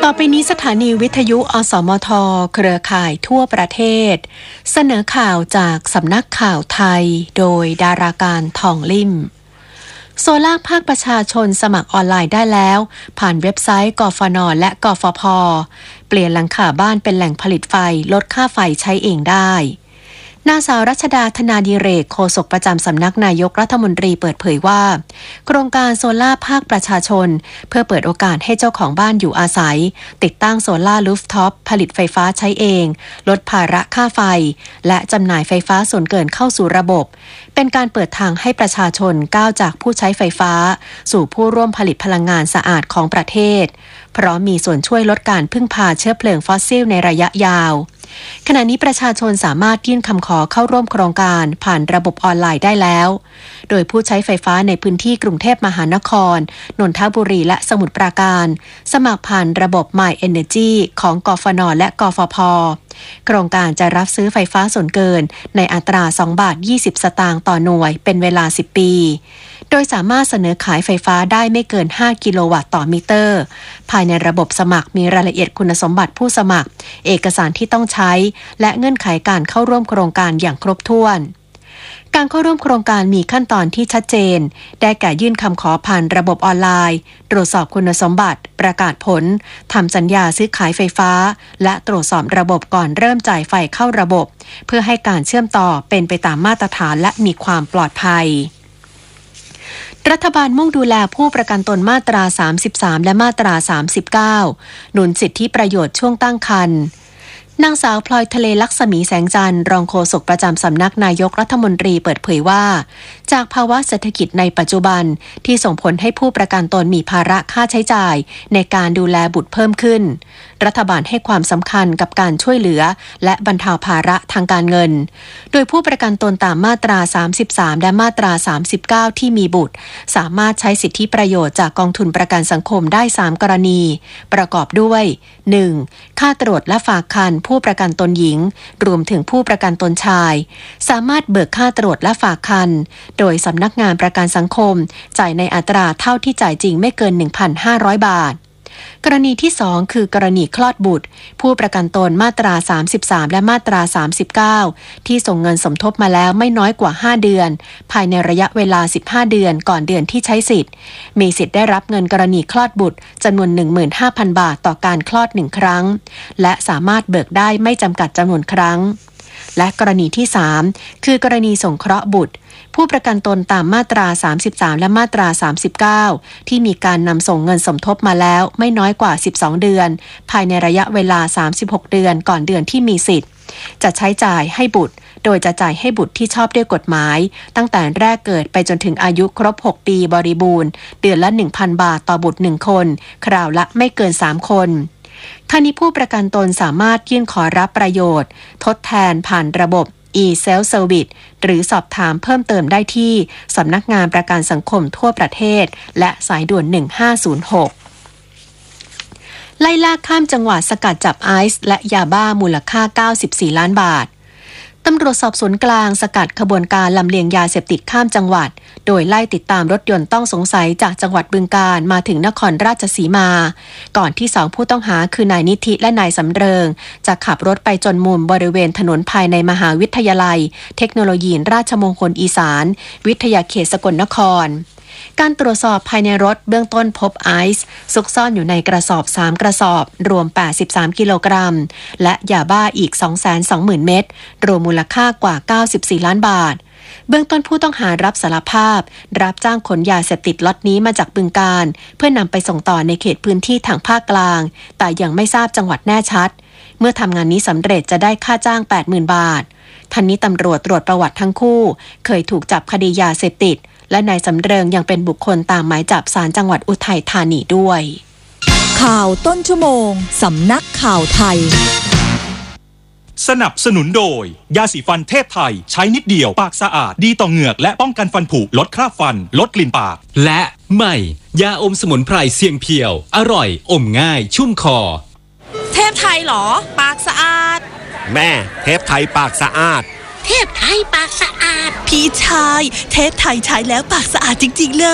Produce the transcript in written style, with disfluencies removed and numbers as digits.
อไปนี้สถานีวิทยุอสมทเครือข่ายทั่วประเทศเสนอข่าวจากสำนักข่าวไทยโดยดาราการทองลิ่มโซล่าภาคประชาชนสมัครออนไลน์ได้แล้วผ่านเว็บไซต์กฟน.และกฟผ.เปลี่ยนหลังคาบ้านเป็นแหล่งผลิตไฟลดค่าไฟใช้เองได้นางสาวรัชดาธนาดิเรกโฆษกประจำสำนักนายกรัฐมนตรีเปิดเผยว่าโครงการโซล่าภาคประชาชนเพื่อเปิดโอกาสให้เจ้าของบ้านอยู่อาศัยติดตั้งโซล่ารูฟท็อปผลิตไฟฟ้าใช้เองลดภาระค่าไฟและจำหน่ายไฟฟ้าส่วนเกินเข้าสู่ระบบเป็นการเปิดทางให้ประชาชนก้าวจากผู้ใช้ไฟฟ้าสู่ผู้ร่วมผลิตพลังงานสะอาดของประเทศเพราะมีส่วนช่วยลดการพึ่งพาเชื้อเพลิงฟอสซิลในระยะยาวขณะนี้ประชาชนสามารถยื่นคำขอเข้าร่วมโครงการผ่านระบบออนไลน์ได้แล้วโดยผู้ใช้ไฟฟ้าในพื้นที่กรุงเทพมหานครนนทบุรีและสมุทรปราการสมัครผ่านระบบ My Energy ของกฟน.และกฟผ.โครงการจะรับซื้อไฟฟ้าส่วนเกินในอัตรา2 บาท 20 สตางค์ต่อหน่วยเป็นเวลา10 ปีโดยสามารถเสนอขายไฟฟ้าได้ไม่เกิน5กิโลวัตต์ต่อมิเตอร์ภายในระบบสมัครมีรายละเอียดคุณสมบัติผู้สมัครเอกสารที่ต้องใช้และเงื่อนไขการเข้าร่วมโครงการอย่างครบถ้วนการเข้าร่วมโครงการมีขั้นตอนที่ชัดเจนได้แก่ยื่นคำขอผ่านระบบออนไลน์ตรวจสอบคุณสมบัติประกาศผลทำสัญญาซื้อขายไฟฟ้าและตรวจสอบระบบก่อนเริ่มจ่ายไฟเข้าระบบเพื่อให้การเชื่อมต่อเป็นไปตามมาตรฐานและมีความปลอดภัยรัฐบาลมุ่งดูแลผู้ประกันตนมาตรา 33 และมาตรา 39 หนุนสิทธิประโยชน์ช่วงตั้งครรภ์นางสาวพลอยทะเลลักษมีแสงจันทร์รองโฆษกประจำสำนักนายกรัฐมนตรีเปิดเผยว่าจากภาวะเศรษฐกิจในปัจจุบันที่ส่งผลให้ผู้ประกันตนมีภาระค่าใช้จ่ายในการดูแลบุตรเพิ่มขึ้นรัฐบาลให้ความสำคัญกับการช่วยเหลือและบรรเทาภาระทางการเงินโดยผู้ประกันตนตามมาตรา 33 และมาตรา 39 ที่มีบุตรสามารถใช้สิทธิประโยชน์จากกองทุนประกันสังคมได้3 กรณีประกอบด้วย 1. ค่าตรวจและฝากครรภ์ผู้ประกันตนหญิงรวมถึงผู้ประกันตนชายสามารถเบิกค่าตรวจและฝากครรภ์โดยสำนักงานประกันสังคมจ่ายในอัตราเท่าที่จ่ายจริงไม่เกิน 1,500 บาทกรณีที่2คือกรณีคลอดบุตรผู้ประกันตนมาตรา 33 และมาตรา 39 ที่ส่งเงินสมทบมาแล้วไม่น้อยกว่า5 เดือนภายในระยะเวลา15 เดือนก่อนเดือนที่ใช้สิทธิ์มีสิทธิ์ได้รับเงินกรณีคลอดบุตรจำนวน 15,000 บาทต่อการคลอด1 ครั้งและสามารถเบิกได้ไม่จำกัดจำนวนครั้งและกรณีที่3คือกรณีสงเคราะห์บุตรผู้ประกันตนตามมาตรา 33 และมาตรา 39 ที่มีการนำส่งเงินสมทบมาแล้วไม่น้อยกว่า12 เดือนภายในระยะเวลา36 เดือนก่อนเดือนที่มีสิทธิ์จะใช้จ่ายให้บุตรโดยจะจ่ายให้บุตรที่ชอบด้วยกฎหมายตั้งแต่แรกเกิดไปจนถึงอายุครบ6 ปีบริบูรณ์เดือนละ 1,000 บาทต่อบุตร1 คนคราวละไม่เกิน3 คนท่านี้ผู้ประกันตนสามารถยื่นขอรับประโยชน์ทดแทนผ่านระบบ e-self service หรือสอบถามเพิ่มเติมได้ที่สำนักงานประกันสังคมทั่วประเทศและสายด่วน 1506 ไล่ล่าข้ามจังหวัดสกัดจับไอซ์และยาบ้ามูลค่า94 ล้านบาทตำรวจสอบสวนกลางสกัดขบวนการลำเลียงยาเสพติดข้ามจังหวัดโดยไล่ติดตามรถยนต์ต้องสงสัยจากจังหวัดบึงกาฬมาถึงนครราชสีมาก่อนที่2 ผู้ต้องหาคือนายนิธิและนายสำเริงจะขับรถไปจนมุมบริเวณถนนภายในมหาวิทยาลัยเทคโนโลยีราชมงคลอีสานวิทยาเขตสกลนครการตรวจสอบภายในรถเบื้องต้นพบไอซ์ซุกซ่อนอยู่ในกระสอบ3 กระสอบรวม83 กิโลกรัมและยาบ้าอีก 220,000 เม็ดรวมมูลค่ากว่า94 ล้านบาทเบื้องต้นผู้ต้องหารับสารภาพรับจ้างขนยาเสพติดล็อตนี้มาจากบึงกาฬเพื่อนำไปส่งต่อในเขตพื้นที่ทางภาคกลางแต่ยังไม่ทราบจังหวัดแน่ชัดเมื่อทำงานนี้สำเร็จจะได้ค่าจ้าง 80,000 บาททันนี้ตำรวจตรวจประวัติทั้งคู่เคยถูกจับคดียาเสพติดและนายสำเริงยังเป็นบุคคลตามหมายจับศาลจังหวัดอุทัยธานีด้วยข่าวต้นชั่วโมงสำนักข่าวไทยสนับสนุนโดยยาสีฟันเทพไทยใช้นิดเดียวปากสะอาดดีต่อเหงือกและป้องกันฟันผุลดคราบฟันลดกลิ่นปากและใหม่ยาอมสมุนไพรเสียงเพียวอร่อยอมง่ายชุ่มคอเทพไทยเหรอปากสะอาดแม่เทพไทยปากสะอาดเทพไทยปากสะอาดพี่ชายเทพไทยใช้แล้วปากสะอาดจริงๆเลย